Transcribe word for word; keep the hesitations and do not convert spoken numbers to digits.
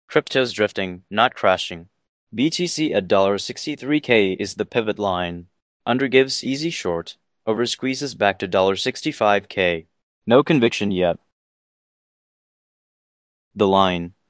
Crypto's drifting, not crashing. B T C at sixty-three K is the pivot line. Undergives easy short, over squeezes back to sixty-five K. No conviction yet. The line.